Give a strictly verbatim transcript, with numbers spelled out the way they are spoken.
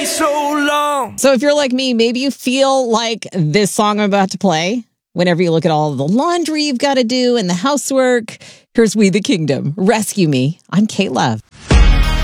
so long. So if you're like me, maybe you feel like this song I'm about to play whenever you look at all the laundry you've got to do and the housework. Here's We the Kingdom. Rescue Me. I'm Kate Love.